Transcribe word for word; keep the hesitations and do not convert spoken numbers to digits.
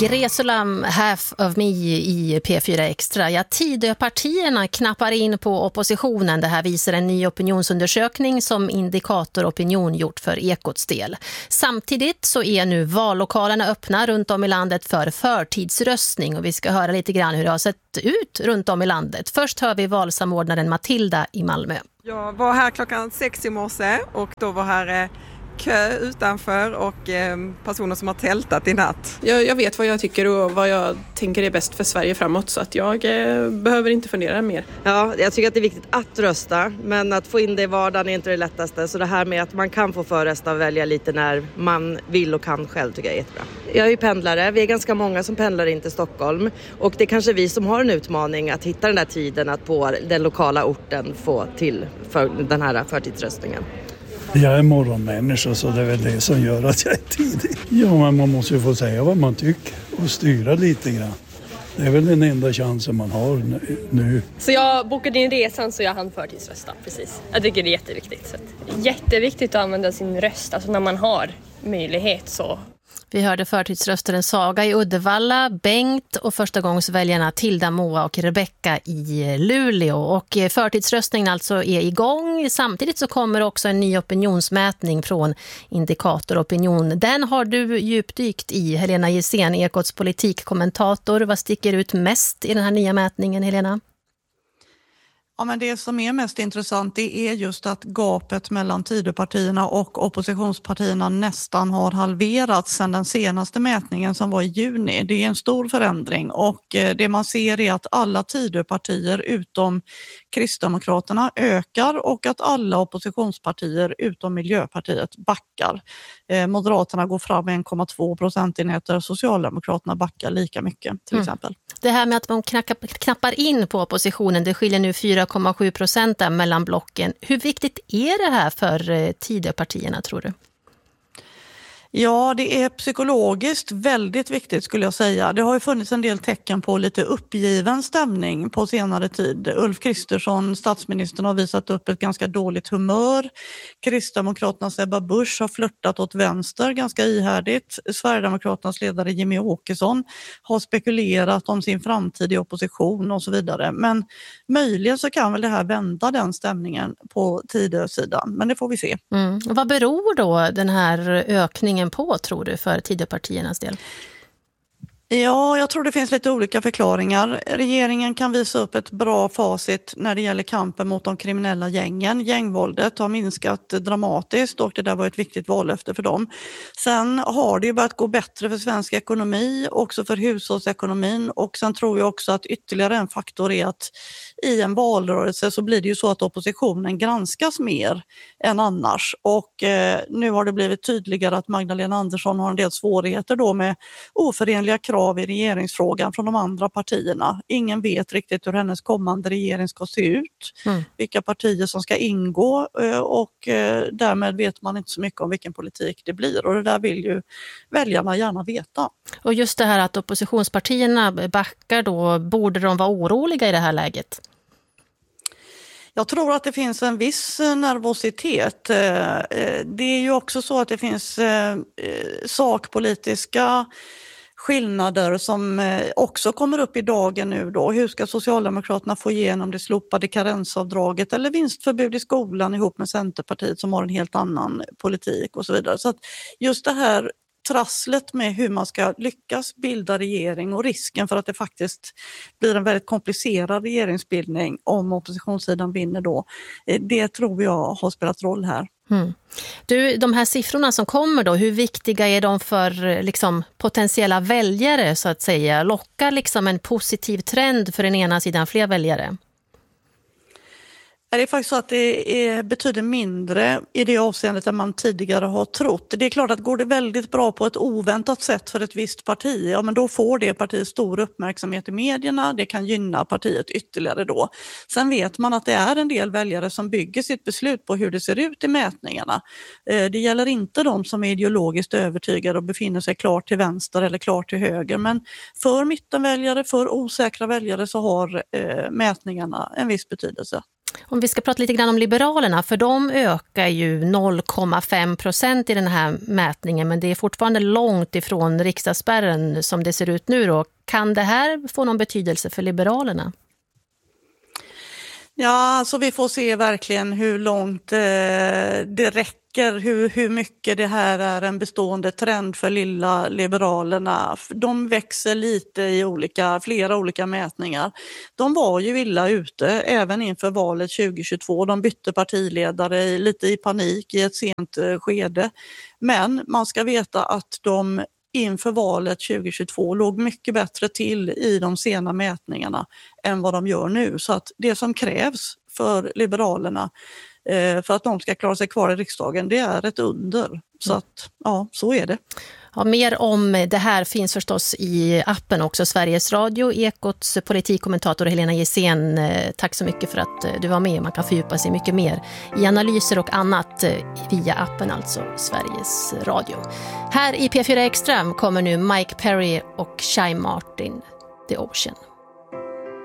Gresulam, Half of Me i P fyra Extra. Ja, Tidöpartierna knappar in på oppositionen. Det här visar en ny opinionsundersökning som Indikator Opinion gjort för Ekots del. Samtidigt så är nu vallokalerna öppna runt om i landet för förtidsröstning. Och vi ska höra lite grann hur det har sett ut runt om i landet. Först hör vi valsamordnaren Matilda i Malmö. Jag var här klockan sex i morse och då var här kö utanför och eh, personer som har tältat i natt. Jag, jag vet vad jag tycker och vad jag tänker är bäst för Sverige framåt, så att jag eh, behöver inte fundera mer. Ja, jag tycker att det är viktigt att rösta, men att få in det i vardagen är inte det lättaste. Så det här med att man kan få förrösta och välja lite när man vill och kan själv tycker jag är jättebra. Jag är ju pendlare, vi är ganska många som pendlar in till Stockholm och det är kanske vi som har en utmaning att hitta den där tiden att på den lokala orten få till för den här förtidsröstningen. Jag är morgonmänniska så det är väl det som gör att jag är tidig. Ja, men man måste ju få säga vad man tycker och styra lite grann. Det är väl den enda chansen man har nu. Så jag bokade in resan så jag hann förtidsrösta, precis. Jag tycker det är jätteviktigt. Så att, jätteviktigt att använda sin röst, alltså när man har möjlighet så. Vi hörde förtidsröstaren Saga i Uddevalla, Bengt och förstagångsväljarna Tilda, Moa och Rebecka i Luleå. Och förtidsröstningen alltså är igång. Samtidigt så kommer också en ny opinionsmätning från Indikator Opinion. Den har du djupdykt i, Helena Gissén, Ekots politikkommentator. Vad sticker ut mest i den här nya mätningen, Helena? Ja, men det som är mest intressant det är just att gapet mellan Tidöpartierna och oppositionspartierna nästan har halverats sedan den senaste mätningen som var i juni. Det är en stor förändring och det man ser är att alla Tidöpartier utom Kristdemokraterna ökar och att alla oppositionspartier utom Miljöpartiet backar. Moderaterna går fram med en komma två procentenheter, Socialdemokraterna backar lika mycket till mm. exempel. Det här med att man knappar in på oppositionen, det skiljer nu fyra komma sju procent mellan blocken. Hur viktigt är det här för Tidöpartierna, tror du? Ja, det är psykologiskt väldigt viktigt skulle jag säga. Det har ju funnits en del tecken på lite uppgiven stämning på senare tid. Ulf Kristersson, statsministern, har visat upp ett ganska dåligt humör. Kristdemokraternas Ebba Busch har flörtat åt vänster ganska ihärdigt. Sverigedemokraternas ledare Jimmy Åkesson har spekulerat om sin framtid i opposition och så vidare. Men möjligen så kan väl det här vända den stämningen på Tidösidan. Men det får vi se. Mm. Vad beror då den här ökningen på, tror du, för Tidöpartiernas del? Ja, jag tror det finns lite olika förklaringar. Regeringen kan visa upp ett bra facit när det gäller kampen mot de kriminella gängen. Gängvåldet har minskat dramatiskt och det där var ett viktigt vallöfte för dem. Sen har det ju börjat gå bättre för svensk ekonomi, också för hushållsekonomin, och sen tror jag också att ytterligare en faktor är att i en valrörelse så blir det ju så att oppositionen granskas mer än annars och eh, nu har det blivit tydligare att Magdalena Andersson har en del svårigheter då med oförenliga krav i regeringsfrågan från de andra partierna. Ingen vet riktigt hur hennes kommande regering ska se ut, mm. vilka partier som ska ingå och därmed vet man inte så mycket om vilken politik det blir och det där vill ju väljarna gärna veta. Och just det här att oppositionspartierna backar då, borde de vara oroliga i det här läget? Jag tror att det finns en viss nervositet. Det är ju också så att det finns sakpolitiska skillnader som också kommer upp i dagen nu då. Hur ska Socialdemokraterna få igenom det slopade karensavdraget eller vinstförbud i skolan ihop med Centerpartiet som har en helt annan politik och så vidare. Så att just det här trasslet med hur man ska lyckas bilda regering och risken för att det faktiskt blir en väldigt komplicerad regeringsbildning om oppositionssidan vinner då, det tror jag har spelat roll här. Mm. Du, de här siffrorna som kommer då, hur viktiga är de för liksom, potentiella väljare så att säga? Lockar liksom en positiv trend för den ena sidan fler väljare? Det är faktiskt så att det är, betyder mindre i det avseendet än man tidigare har trott. Det är klart att går det väldigt bra på ett oväntat sätt för ett visst parti, ja men då får det partiet stor uppmärksamhet i medierna, det kan gynna partiet ytterligare då. Sen vet man att det är en del väljare som bygger sitt beslut på hur det ser ut i mätningarna. Det gäller inte de som är ideologiskt övertygade och befinner sig klart till vänster eller klart till höger, men för mittenväljare, för osäkra väljare så har mätningarna en viss betydelse. Om vi ska prata lite grann om Liberalerna, för de ökar ju noll komma fem procent i den här mätningen, men det är fortfarande långt ifrån riksdagsspärren som det ser ut nu då. Kan det här få någon betydelse för Liberalerna? Ja, alltså vi får se verkligen hur långt eh, det räcker, hur, hur mycket det här är en bestående trend för lilla Liberalerna. De växer lite i olika, flera olika mätningar. De var ju illa ute även inför valet tjugohundratjugotvå. De bytte partiledare lite i panik i ett sent eh, skede. Men man ska veta att de inför valet tjugohundratjugotvå låg mycket bättre till i de sena mätningarna än vad de gör nu. Så att det som krävs för Liberalerna eh, för att de ska klara sig kvar i riksdagen, det är ett under. Så att, ja, så är det. Ja, mer om det här finns förstås i appen också, Sveriges Radio. Ekots politikkommentator Helena Gissén, tack så mycket för att du var med. Man kan fördjupa sig mycket mer i analyser och annat via appen, alltså Sveriges Radio. Här i P fyra Extra kommer nu Mike Perry och Shy Martin, The Ocean.